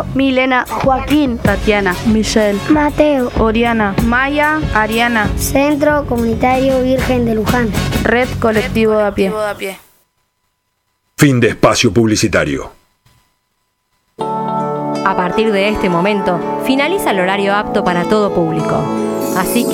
Milena, Joaquín, Tatiana, Michelle, Mateo, Oriana, Maya, Ariana. Centro Comunitario Virgen de Luján. Red Colectivo de a pie. Fin de espacio publicitario. A partir de este momento, finaliza el horario apto para todo público. Así que